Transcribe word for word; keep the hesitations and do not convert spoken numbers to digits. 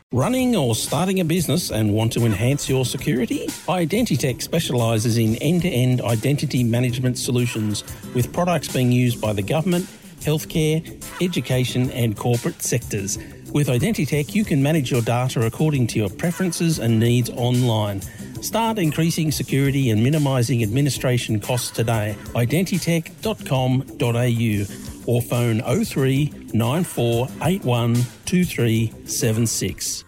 Running or starting a business and want to enhance your security? Identitech specialises in end-to-end identity management solutions with products being used by the government, healthcare, education and corporate sectors. With Identitech, you can manage your data according to your preferences and needs online. Start increasing security and minimising administration costs today. identitech dot com dot a u or phone oh three nine four eight one two three seven six.